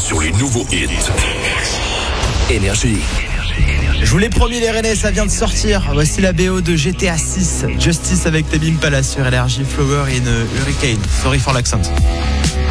sur les nouveaux hits. Énergie. Je vous l'ai promis, les Rennais, ça vient de sortir. Voici la BO de GTA 6, Justice avec Tame Impala sur Énergie, Flower in Hurricane. Sorry for l'accent.